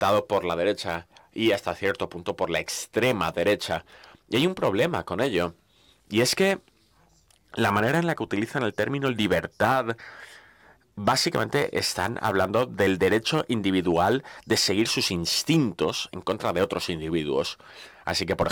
aceptado por la derecha y hasta cierto punto por la extrema derecha. Y hay un problema con ello. Y es que la manera en la que utilizan el término libertad, básicamente están hablando del derecho individual de seguir sus instintos en contra de otros individuos. Así que, por